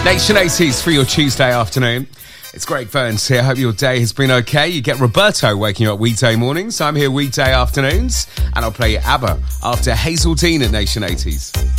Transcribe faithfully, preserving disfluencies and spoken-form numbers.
Nation eighties for your Tuesday afternoon. It's Greg Burns here. Hope your day has been okay. You get Roberto waking you up weekday mornings. I'm here weekday afternoons, and I'll play ABBA after Hazel Dean at Nation eighties.